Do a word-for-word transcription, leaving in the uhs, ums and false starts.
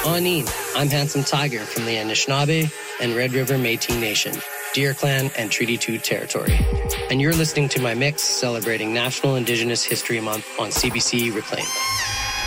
Anin, I'm Handsome Tiger from the Anishinaabe and Red River Métis Nation, Deer Clan, and Treaty two territory. And you're listening to my mix celebrating National Indigenous History Month on C B C Reclaim.